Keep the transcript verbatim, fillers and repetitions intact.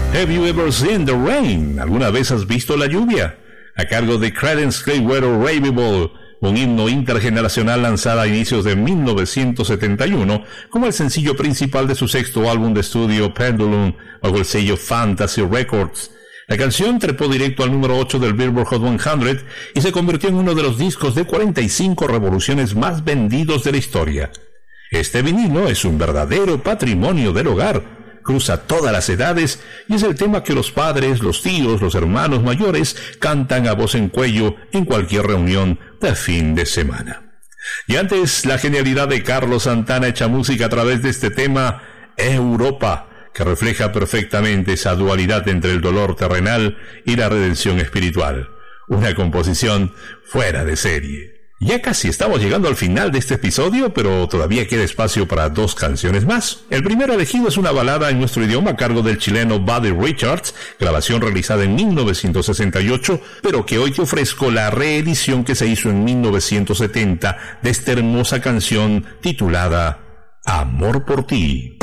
Have you ever seen the rain? ¿Alguna vez has visto la lluvia? A cargo de Creedence Clearwater Revival, un himno intergeneracional lanzado a inicios de mil novecientos setenta y uno como el sencillo principal de su sexto álbum de estudio Pendulum, bajo el sello Fantasy Records. La canción trepó directo al número ocho del Billboard Hot cien y se convirtió en uno de los discos de cuarenta y cinco revoluciones más vendidos de la historia. Este vinilo es un verdadero patrimonio del hogar. Cruza todas las edades y es el tema que los padres, los tíos, los hermanos mayores cantan a voz en cuello en cualquier reunión de fin de semana. Y antes, la genialidad de Carlos Santana hecha música a través de este tema, Europa, que refleja perfectamente esa dualidad entre el dolor terrenal y la redención espiritual. Una composición fuera de serie. Ya casi estamos llegando al final de este episodio, pero todavía queda espacio para dos canciones más. El primero elegido es una balada en nuestro idioma a cargo del chileno Buddy Richards, grabación realizada en mil novecientos sesenta y ocho, pero que hoy te ofrezco la reedición que se hizo en mil novecientos setenta de esta hermosa canción titulada Amor por ti.